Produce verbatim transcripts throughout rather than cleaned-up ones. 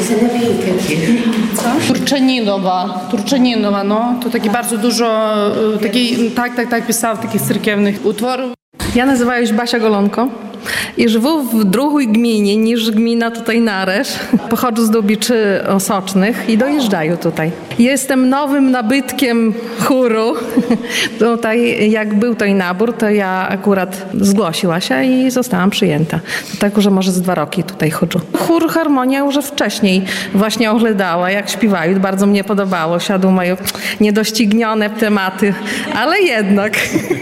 Це напійки ті. Турчанinowa, Турчанinowa, no. To taki bardzo dużo, taki, tak, tak, tak, pisав takich церківних utworów. Ja nazywam się Basia Golonko i żywu w drugiej gminie niż gmina tutaj Naresz. Pochodzę z Dubiczy Osocznych i dojeżdżają tutaj. Jestem nowym nabytkiem chóru. Tutaj jak był ten nabór, to ja akurat zgłosiła się i zostałam przyjęta. Tak już może z dwa roki tutaj chodzę. Chór Harmonia już wcześniej właśnie oglądała, jak śpiewają. Bardzo mnie podobało. Siadły moje niedoścignione tematy, ale jednak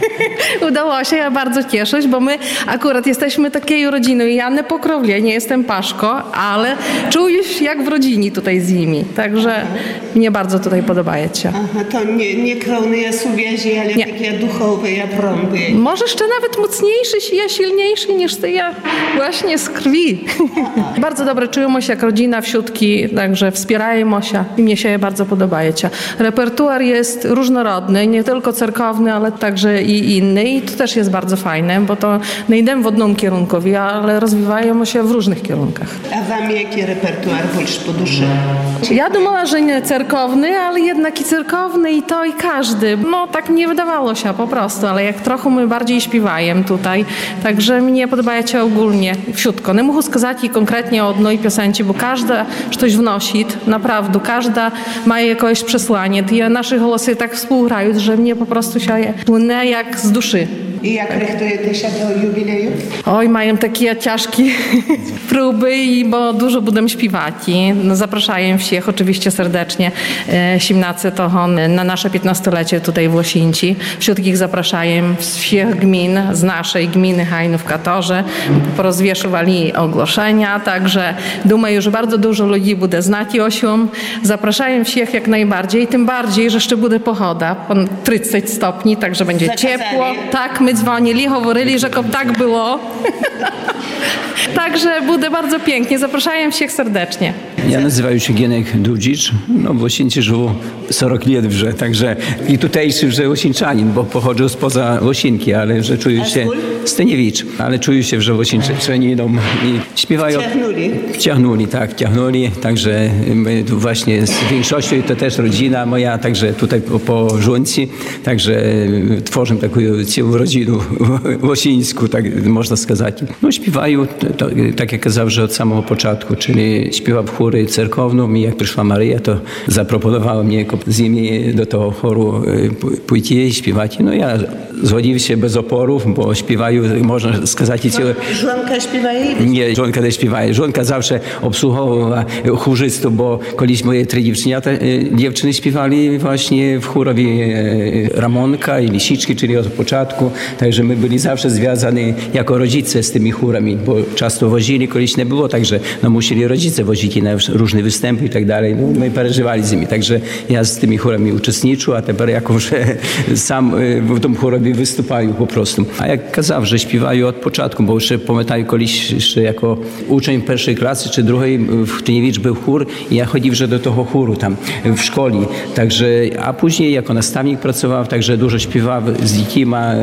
udało się. Ja bardzo cieszę, bo my akurat jesteśmy takiej rodziną. Ja nie pokrowlie, nie jestem Paszko, ale czuję się jak w rodzinie tutaj z nimi. Także mnie bardzo tutaj podoba się. Aha, to nie, nie krony ja suwiezi, ale nie. Takie duchowe ja prąby. Może jeszcze nawet mocniejszy, ja silniejszy niż ty, ja właśnie z krwi. Bardzo dobrze czujemy się jak rodzina wsiutki, także wspierajmy się i mnie się bardzo podoba się. Repertuar jest różnorodny, nie tylko cerkowny, ale także i inny i to też jest bardzo fajne, bo to nie idę w jednym kierunku, ale rozwijają się w różnych kierunkach. A wam jaki repertuar больше po duszy? Ja думала, że nie cerkowny, ale jednak i cerkowny i to i każdy. No tak nie wydawało się po prostu, ale jak trochę my bardziej śpiewajem tutaj, także mnie podoba się ogólnie wsiutko. Nie mogę сказать i konkretnie o jednej piosenci, bo każda coś wnosi, naprawdę, każda ma jakieś przesłanie. I nasze głosy tak współgrają, że mnie po prostu się płynie jak z duszy. I jak rychtujecie się do jubileju? Oj, mają takie ciężkie próby, i bo dużo będę śpiewać. No, zapraszają wszystkich oczywiście serdecznie. siedemnaście to na nasze piętnastolecie tutaj w Łosińci. Wszystkich zapraszają z wszystkich gmin, z naszej gminy Hajnów Katorze. Porozwieszowali ogłoszenia, także думаю, że bardzo dużo ludzi będzie znać Osium. Zapraszają wszystkich jak najbardziej, tym bardziej, że jeszcze będzie pogoda, trzydzieści stopni, także będzie Zakazali. ciepło. Tak, my dzwonili, mówili, że tak było. Także będzie bardzo pięknie. Zapraszają wszystkich serdecznie. Ja nazywam się Gienek Dudzicz, no w Łosińcu żyło czterdzieści lat вже, także i tutejszy że Łosińczanin, bo pochodzę spoza Łosinki, ale że czuję się Steniewicz, ale czuję się, że Łosińczaniną i śpiewają. Wciągnęli. Wciągnęli, tak, wciągnęli, także my tu właśnie z większością to też rodzina moja, także tutaj po, po Żunci, także tworzymy taką całą rodzinę łosińską, tak można сказać. No śpiewają, to, tak jak kazał, że od samego początku, czyli śpiewa w chóry cerkowną i jak przyszła Maryja, to zaproponowała mnie z nimi do tego choru pójść i śpiewać. No ja zgodziłem się bez oporów, bo śpiewają, można сказać, i całe... Żonka śpiewa jej? Nie, żonka nie śpiewa. Żonka zawsze obsługiwała chórzystów, bo kiedyś moje trzy dziewczynята, dziewczyny śpiewali właśnie w chórowie Ramonka i Lisiczki, czyli od początku. Także my byli zawsze związani jako rodzice z tymi chórami, bo często wozili, kiedyś nie było, także no, musieli rodzice wozić na różne występy i tak dalej. No, my przeżywali z nimi, także ja z tymi chórami uczestniczył, a teraz jako, że sam w tym chórowie występuję po prostu. A jak kazał, że śpiewają od początku, bo jeszcze pamiętam kiedyś jeszcze jako uczeń pierwszej klasy czy drugiej w Tyniewicz był chór i ja chodziłem do tego chóru tam w szkole. Także, a później jako nastawnik pracował, także dużo śpiewał z dziećmi,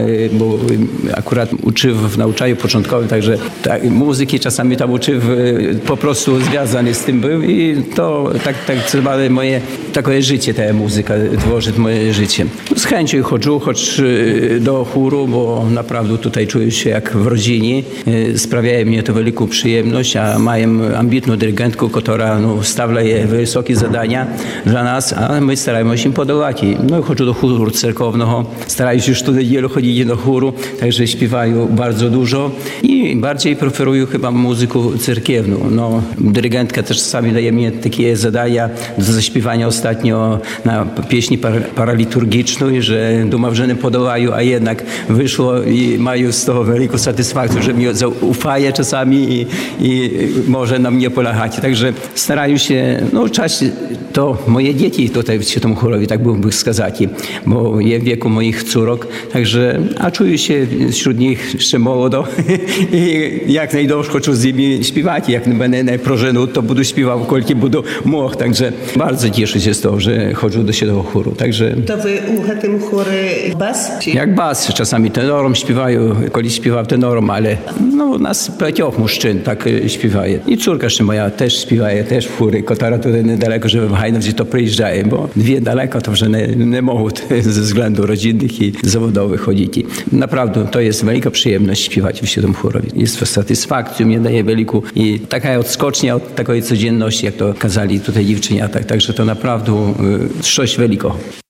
bo akurat uczył w nauczaniu początkowym, także tak, muzyki czasami tam uczył, po prostu związany z tym był i to tak, tak zwane moje takie życie, ta muzyka tworzy moje życie. Z chęcią chodzę, choć do chóru, bo naprawdę tutaj czuję się jak w rodzinie. Sprawia mnie to wielką przyjemność, a mają ambitną dyrygentkę, która no, stawia wysokie zadania dla nas, a my staramy się podołać. No chodzę do chóru cerkownego, starają się już tu niedzielę chodzić do chóru, także śpiewają bardzo dużo i bardziej preferuję chyba muzykę cerkiewną. No, dyrygentka też czasami daje mi takie zadania do zaśpiewania ostatnio na pieśni par paraliturgiczną, że dumam, że nie podołają, a jednak wyszło i mają z tego wielką satysfakcję, że mnie zaufają czasami i, i może na mnie polegać. Także starają się, no czas to moje dzieci tutaj w tym chórowie, tak byłbym сказать, bo jest w wieku moich córek, także a czuję się wśród nich jeszcze młodo i jak najdłużej chcę z nimi śpiewać. Jak będę na prożenu, to budu śpiewał, koliki budu mógł. Także bardzo cieszę się z tego, że chodzę do tego chóru. Także... To wy u tym chóry bas? Czy... Jak bas, czasami tenorom śpiewają, kiedyś śpiewał tenorom, ale no nas pięciu mężczyzn tak śpiewaje. I córka jeszcze moja też śpiewaje, też w chóry, która tutaj niedaleko, żeby w Hajnowdzie to przyjeżdżają, bo dwie daleko to już nie, nie mogą ze względów rodzinnych i zawodowych chodzić. Naprawdę to jest wielka przyjemność śpiewać w tym chórowi. Jest to satysfakcją, mnie daje wielką i taka odskocznia od takiej codzienności, jak to kazali tutaj dziewczyniata. Także to naprawdę y, coś wielkiego.